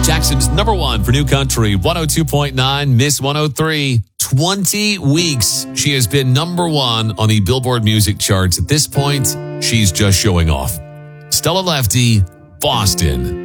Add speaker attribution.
Speaker 1: Jackson's number one for New Country, 102.9, Miss 103. 20 weeks she has been number one on the Billboard music charts. At this point, she's just showing off. Stella Lefty, Boston.